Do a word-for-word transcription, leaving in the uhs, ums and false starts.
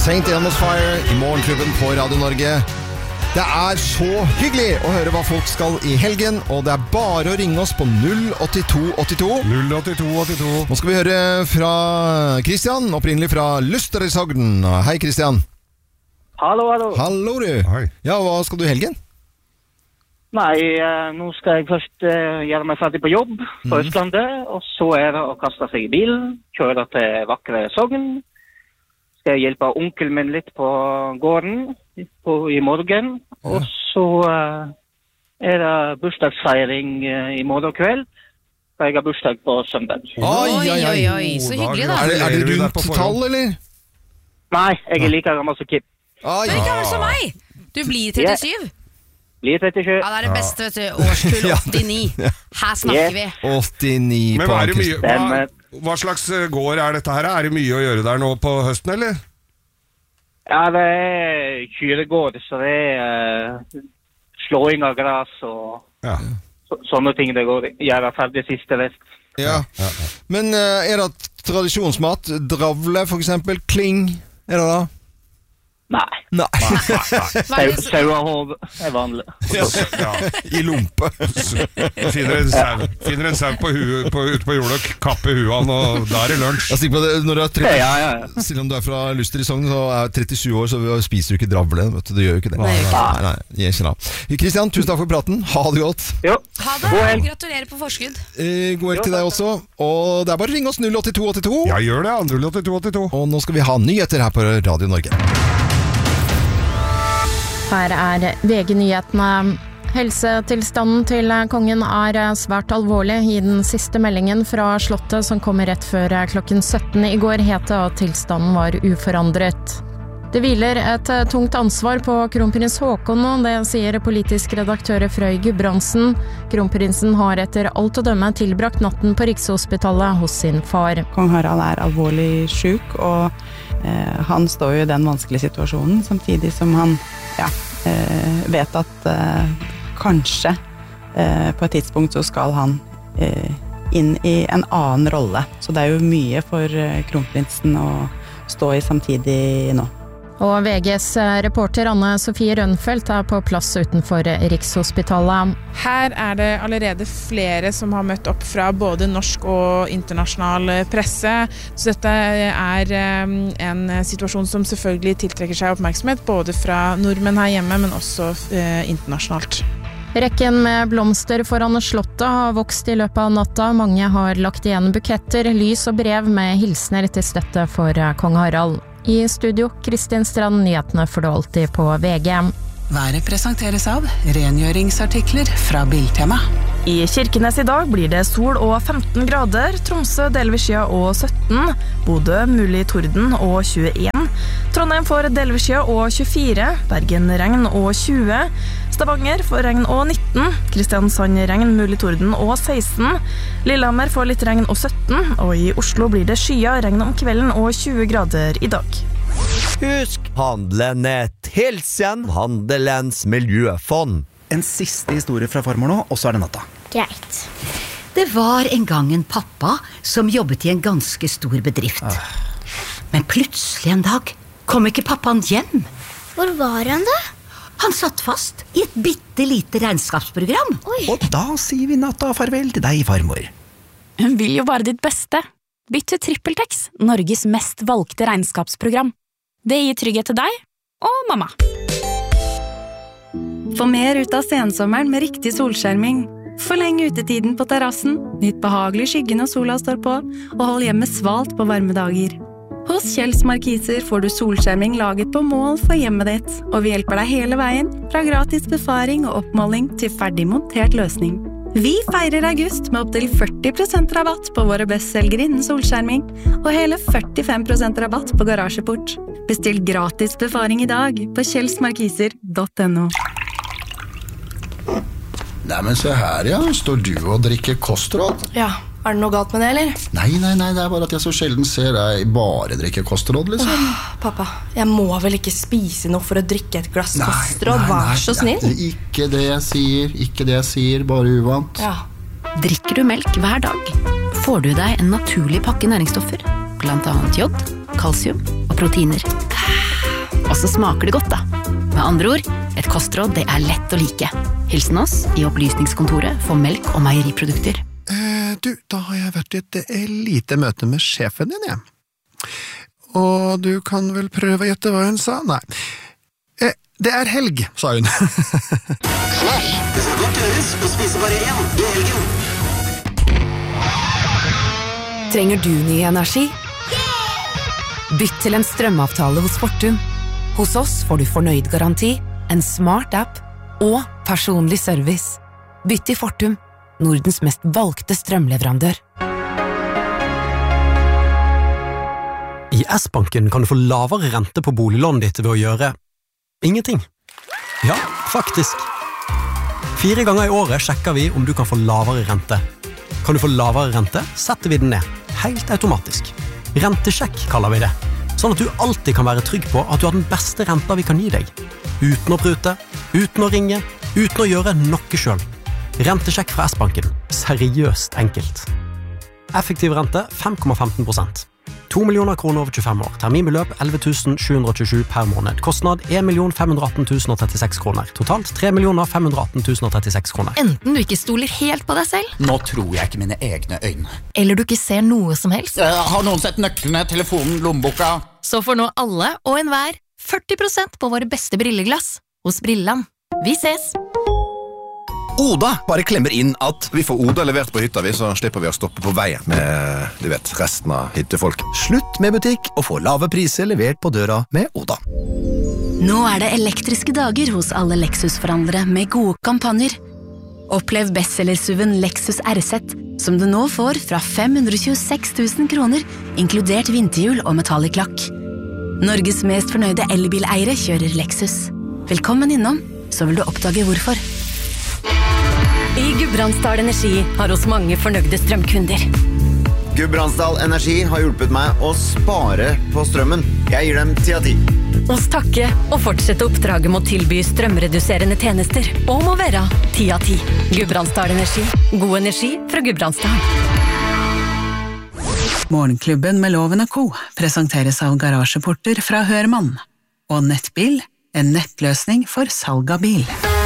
Saint Elmo's Fire I morgenklubben på Radio Norge. Det er så hyggelig å høre hva folk skal I helgen, og det er bare å ringe oss på null åtte to åtte to. null åtte to åtte to. Nå skal vi høre fra Kristian, opprinnelig fra Lusteresogden. Hei Kristian. Hallo, hallo. Hallo du. Hei. Ja, hva skal du I helgen? Nei, uh, nå skal jeg først uh, gjøre meg ferdig på jobb på Østlandet, og så er det å kaste seg I bilen, kjøre til vakre Sogn. Skal jeg hjelpe onkel min litt på gården på, I morgen, og så uh, er det bursdagsfeiring uh, I morgen kveld, for jeg har bursdag på søndag. Oi, oi, oi, oi, så hyggelig da. Er det, er det rundt tall, eller? Nei, jeg er like gammel som Kip. Ah, Du er ikke gammel som meg. Du blir trettisju. Blir trettisju. Ja, det er det beste, vet du. Årskull åttini. Her snakker vi. åttini Men på hva, er det mye, hva, Stemmer. hva slags gård er dette her? Er det mye å gjøre der nå på høsten, eller? Ja, det er kyregård, så det er uh, slåing av gras og Ja. så, sånne ting det går I. Gjøre ferdig siste rest. Ja. Men uh, er det tradisjonsmat? Dravle, for eksempel? Kling? Er det da? Nei. Nei. Hva er det- Sauahov er vanlig. Ja. I lompe. Finner en sau, finner en sau på huet, på, ute på jordet og kapper huet han, og der er lunsj. Jeg sikker på det, når du er tretti, Ja, ja, ja. selv om du er fra Luster I Sogn, så er trettisju år, så spiser du ikke dravle. Vet du, du gjør jo ikke det. Nei, nei, nei, jeg kjenner det. Kristian, tusen takk for praten. Ha det godt. Jo. Ha det. God helg. Gratulerer på forskudd. Eh, god helg til deg også. Og det er bare å ringe oss null åtte to åtte to. Ja, gjør det. null åtte to åtte to. Og nå skal vi ha nyheter her på Radio Norge. Her er V G-nyhetene. Helsetilstanden til kongen er svært alvorlig. I den siste meldingen fra slottet som kommer rett før klokken sytten I går het det at tilstanden var uforandret. Det hviler et tungt ansvar på kronprins Håkon, og det sier politisk redaktør Frøy Gudbrandsen. Kronprinsen har etter alt å dømme tilbrakt natten på Rikshospitalet hos sin far. Kong Harald er alvorlig syk, og eh, han står jo I den vanskelige situasjonen, samtidig som han ja, eh, vet at eh, kanskje eh, på et tidspunkt så skal han eh, inn I en annen rolle. Så det er jo mye for eh, kronprinsen å stå I samtidig nå. Og VGs reporter Anne Sofie Rønfeldt er på plass utenfor Rikshospitalet. Her er det allerede flere som har møtt opp fra både norsk og internasjonal presse. Så dette er en situasjon som selvfølgelig tiltrekker seg oppmerksomhet, både fra nordmenn her hjemme, men også internasjonalt. Rekken med blomster foran slottet har vokst I løpet av natta. Mange har lagt igjen buketter, lys og brev med hilsner til støtte for kong Harald. I studio, Kristin Strand, nyhetene får du alltid på V G. Været presenteres av rengjøringsartikler fra Biltema. I Kirkenes I dag blir det sol og femten grader, Tromsø delvis skya og sytten, Bodø mulig torden og tjueen, Trondheim får delvis skya og tjuefire, Bergen regn og tjue, Stavanger får regn og nitten, Kristiansand regn mulig torden og seksten, Lillehammer får litt regn og sytten, og I Oslo blir det skya regn om kvelden og tjue grader I dag. Husk, handelen er Tilsen, handelens miljøfond. En siste historie fra farmor nå, og så er det natta. Greit. Det var en gang en pappa som jobbet I en ganske stor bedrift. Ah. Men plutselig en dag kom ikke pappaen hjem. Hvor var han da? Han satt fast I et bittelite regnskapsprogram. Oi. Og da sier vi natta farvel til deg, farmor. Hun vil jo bare ditt beste. Bytt til TrippelTex, Norges mest valgte regnskapsprogram. Det gir trygghet til deg og mamma. Få mer ut av sensommeren med riktig solskjerming. Forleng utetiden på terrassen, nytt behagelig skygge når sola står på, og hold hjemmet svalt på varme dager. Hos Kjells Markiser får du solskjerming laget på mål for hjemmet ditt, og vi hjelper deg hele veien, fra gratis befaring og oppmåling til ferdig montert løsning. Vi feirer august med opp til førti prosent rabatt på våre bestselgere innen solskjerming, og hele førtifem prosent rabatt på garasjeport. Bestill gratis befaring I dag på kjellsmarkiser punktum no. Nei, men se her, ja. Står du og drikker kostråd? Ja, er det noe galt med det, eller? Nei, nei, nei, det er bare at jeg så sjelden ser deg bare drikke kostråd, liksom. Åh, pappa, jeg må vel ikke spise noe for å drikke et glass kostråd, vær så snill. Nei, ikke det jeg sier, ikke det jeg sier, bare uvant. Ja. Drikker du melk hver dag, får du deg en naturlig pakke næringsstoffer, blant annet jod, kalsium og proteiner. Og så smaker det godt da. Med andre ord, et kostråd det er lett å like. Hilsen oss i opplysningskontoret for melk og meieriprodukter. Eh, du, da har jeg vært i et eh, lite møte med sjefen din, jeg. Og du kan vel prøve å gjette hva hun sa? Nei. Eh, det er helg, sa hun. Knall, det skal godt gjøres å spise bare én i helgen. Trenger du ny energi? Bytt til en strømavtale hos Fortum. Hos oss får du fornøyd garanti, en smart app og personlig service. Bytt til Fortum, Nordens mest valgte strømleverandør. I S-banken kan du få lavere rente på boliglånet ditt ved å gjøre ingenting. Ja, faktisk. Fire ganger i året sjekker vi om du kan få lavere rente. Kan du få lavere rente, setter vi den ned. Helt automatisk. Rentesjekk kaller vi det. Sånn at du alltid kan være trygg på at du har den beste renta vi kan gi deg. Uten å prute, uten å ringe, uten å gjøre noe selv. Rentesjekk fra S-banken. Seriøst enkelt. Effektiv rente fem komma femten prosent. to millioner kroner over tjuefem år. Terminbeløp elleve tusen sju hundre tjuesju per måned. Kostnad en million fem hundre atten tusen trettiseks kroner. Totalt tre millioner fem hundre atten tusen trettiseks kroner. Enten du ikke stoler helt på deg selv, Nå tror jeg ikke mine egne øyne. eller du ikke ser noe som helst, Har noen sett nøklene, telefonen, lommeboka? så får nå alle og enhver førti prosent på våre beste brilleglass hos Brilland. Vi ses! Oda bare klemmer inn at vi får Oda levert på hytta vi, så slipper vi å stoppe på veien med, du vet, resten av hyttefolk. Slutt med butikk og få lave priser levert på døra med Oda. Nå er det elektriske dager hos alle Lexus-forhandlere med gode kampanjer. Opplev bestsellersuven Lexus R Z, som du nå får fra fem hundre tjueseks tusen kroner, inkludert vinterhjul og metallic lakk. Norges mest fornøyde elbileiere kjører Lexus. Velkommen innom, så vil du oppdage hvorfor. I Gudbrandsdal Energi har oss mange fornøyde strømkunder. Gudbrandsdal Energi har hjulpet meg å spare på strømmen. Jeg gir dem ti av ti. Oss takke og fortsette oppdraget med å tilby strømreduserende tjenester og må være ti av ti. Gudbrandsdal Energi. God energi fra Gudbrandsdal. Morgenklubben med Loven og Co. presenteres av garasjeporter fra Hørmann. Og Nettbil, en nettløsning for salg av bil.